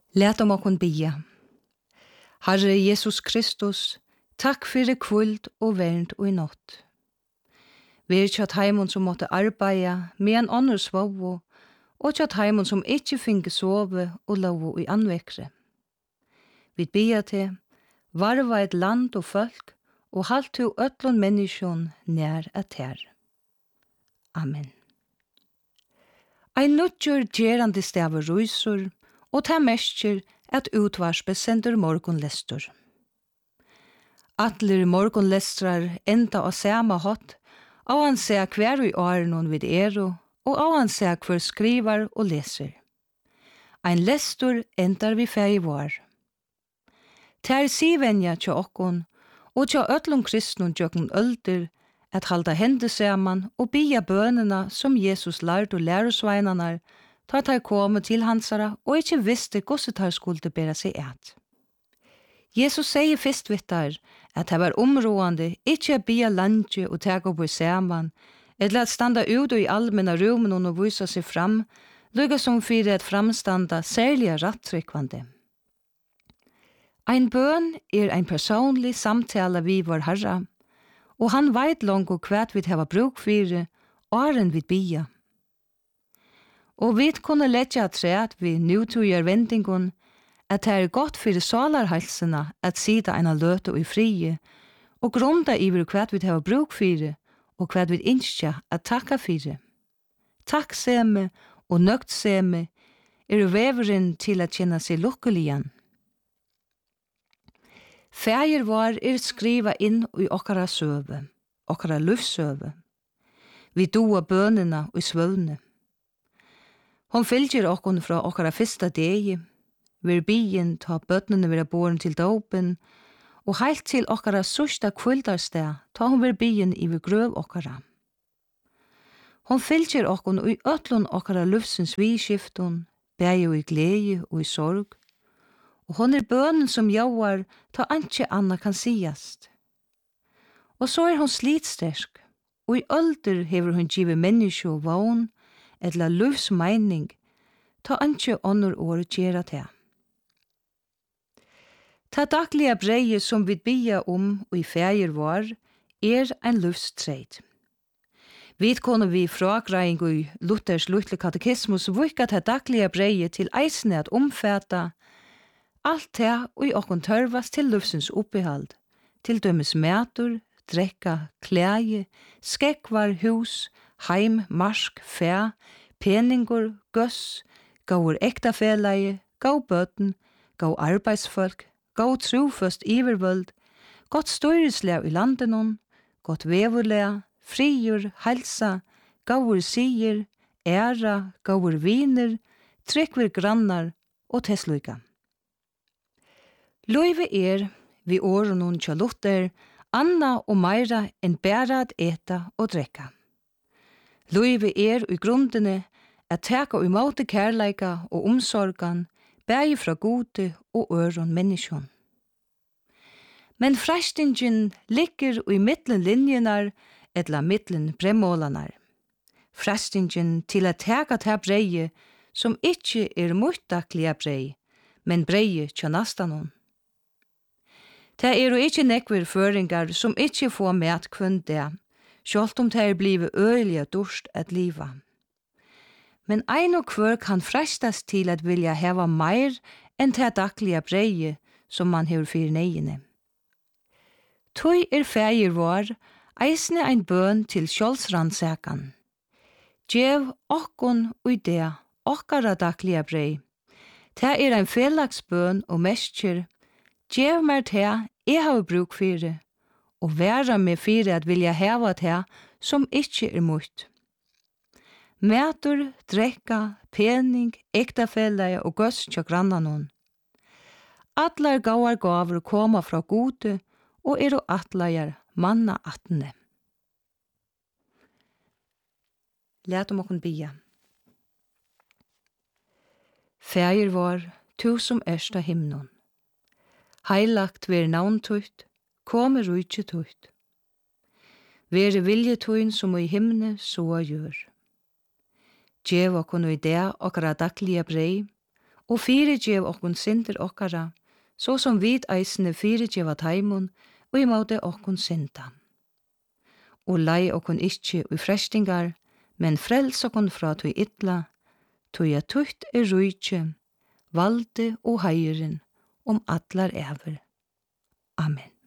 Læt om okon bia. Herre Jesus Kristus, takk fyrir kvöld og vernt og i natt. Vi tjatt heimon som måtte arbeida med en annor svovo, og tjatt heimon som ikkje finke sove og lovo i anvekre. Vi bia til, varva et land og folk, og halt to ötlun menneskjon nær at her. Amen. Ein nutjur gerandi stavar ruisur, og ta mestjer at utvarspe sender morgonlestur. Atler morgonlestrar enda av sama hot, og han ser hver i årenon vid og han ser hver skrivar og leser. Ein lestur endar vi fei var. Ter sivenja tja okkon, og tja ötlun kristnun tjökun ölder, at halda hende saman og bia bønena som Jesus lærte og lærusveinanar, ta tar komme til hansara og ikkje visste hvordan tar skulle bæra seg et. Jesus sier fyrst vittar at det var områende ikkje bia landje og tega på saman, eller at standa ut i allmenna rummen og vysa seg fram, lukka som fyrir et framstanda særliga rattrykkvande. Ein bøn ein personlig samtale vi vår Herre, og han veit langt og kvært vi hava bruk fyrir, åren vi bia. Og vi kunne letja træt vi nutugjer vendingon, at det godt fyrir salarhalsena at sida eina løte og i frie, og grunda iver kvært vi hava bruk fyrir, og kvært vi innskja at takka fyrir. Takkseme og nøgtseme veveren til at kjenna seg lukkeligan. Fægir var skriva inn i okkara søve, okkara lufsøve. Vi doa bønena og i svøvne. Hon fylgjer okkon fra okkara fyrsta degi, vir bien ta bøtnene vera boren til dåpen, og heilt til okkara sørsta kvöldarsted ta hon vir bien i vir grøv okkara. Hon fylgjer okkon og i ötlun okkara lufsens viskiftun, bæg og i glede og i sorg, og hon bønnen som jauar ta antje anna kan siast. Og så hon slitstersk, og i ölder hever hon givet menneske og vogn, eller lufs meining, ta antje annor år gjera til. Ta daglige breie som vi bia og i fægir var, ein lufstreit. Vidkone vi fragreiing og i Luthers lutle katekismus vukka ta daglige breie til eisne at omfæta alt det og i okkon tørvast til lufsens oppehald, til dømes mætur, drekka, klæje, skekvar, hus, heim, marsk, fæ, peningur, gøss, gaur ektafelaie, gau bøten, gau arbeidsfolk, gau truføst ivervøld, gott støyreslæv i landenon, gott vevurlæv, friur, halsa, gaur sier, æra, gaur viner, trykkver grannar og tesluika. Løyve vi årenon tja Luther, anna og meira enn bæra at eta og drekka. Løyve i grundene at teka i måte kærleika og omsorgan, bægi fra gode og øron menneskjon. Men frestingen ligger i mittlen linjenar, etla mittlen bremålanar. Frestingen til at teka ta breie, som ikkje muttakliga brei, men breie tja nastanon. Det jo ikkje nekver føringar som ikkje får med kvønde, sjålt om det blivet øyelig dorst at liva. Men ein og kvør kan frestas til at vilja heva meir enn det daglige breie som man hever fyrir negine. Tøy fægir var, eisne ein bøn til sjålsrannsakan. Gjev okkon ui det, okkara daglige brei. Det ein felagsbøn og mestjer, gjev mer te, har bruk fyrir, og væra med fyrir at vilja heva te som ikkje mot. Mætur, drekka, pening, ektafellei og gøss tja grannanon. Atlar gauar gaver koma fra gode, og atlajar manna attne. Læt om okon bia. Fægir var, tu som ersta himnon. Heilagt ver navntøyt, komme rujtje tøyt. Vere viljetøyn som i himne så gjør. Gjev okkon i det okkara daglige brei, og fyrirgjev okkun synder okkara, så som vit eisne fyrirgjeva taimon, og imåte okkun synda. Og lei okkun ikkje i frestingar, men frels okkun fra tui illa, tui tutt rujtje, valde og heiren, atlar ever. Amen.